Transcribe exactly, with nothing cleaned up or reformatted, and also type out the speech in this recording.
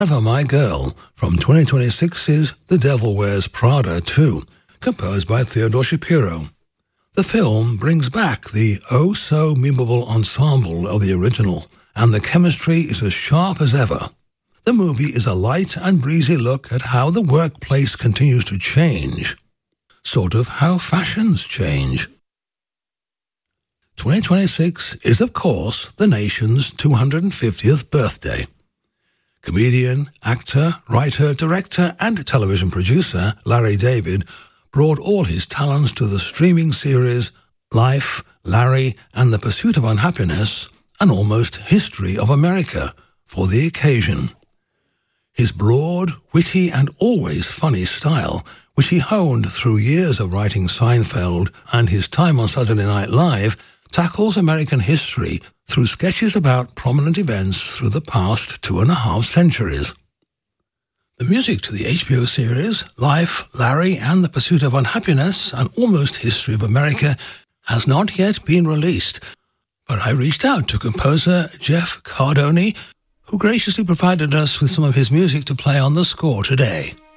Never My Girl from twenty twenty-six's The Devil Wears Prada two, composed by Theodore Shapiro. The film brings back the oh-so-memeable ensemble of the original, and the chemistry is as sharp as ever. The movie is a light and breezy look at how the workplace continues to change. Sort of how fashions change. twenty twenty-six is, of course, the nation's two hundred fiftieth birthday. Comedian, actor, writer, director, and television producer Larry David brought all his talents to the streaming series Life, Larry, and the Pursuit of Unhappiness, an almost history of America, for the occasion. His broad, witty, and always funny style, which he honed through years of writing Seinfeld and his time on Saturday Night Live, tackles American history through sketches about prominent events through the past two and a half centuries. The music to the H B O series Life, Larry, and the Pursuit of Unhappiness, an almost history of America, has not yet been released, but I reached out to composer Jeff Cardoni, who graciously provided us with some of his music to play on the score today.